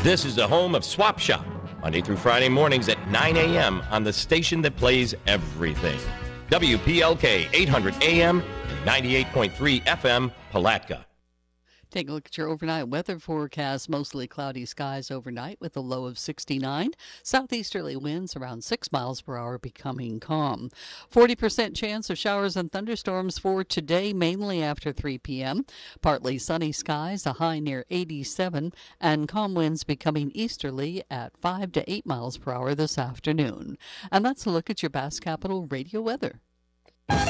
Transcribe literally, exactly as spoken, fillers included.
This is the home of Swap Shop, Monday through Friday mornings at nine a.m. on the station that plays everything. W P L K eight hundred A M and ninety-eight point three F M, Palatka. Take a look at your overnight weather forecast. Mostly cloudy skies overnight with a low of sixty-nine. Southeasterly winds around six miles per hour becoming calm. forty percent chance of showers and thunderstorms for today, mainly after three p.m. Partly sunny skies, a high near eighty-seven, and calm winds becoming easterly at five to eight miles per hour this afternoon. And that's a look at your Bass Capital radio weather.